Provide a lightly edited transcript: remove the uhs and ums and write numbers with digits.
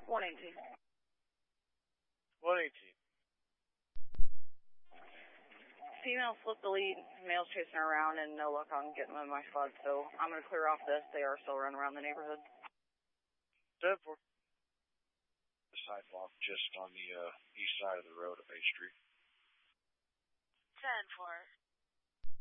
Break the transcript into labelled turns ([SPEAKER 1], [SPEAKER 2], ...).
[SPEAKER 1] 118.
[SPEAKER 2] 118.
[SPEAKER 1] Female slipped the lead. Male's chasing her around, and no luck on getting them in my spot, so I'm going to clear off this. They are still running around the neighborhood.
[SPEAKER 2] 10-4.
[SPEAKER 3] The sidewalk just on the east side of the road of 8th Street.
[SPEAKER 4] 10-4.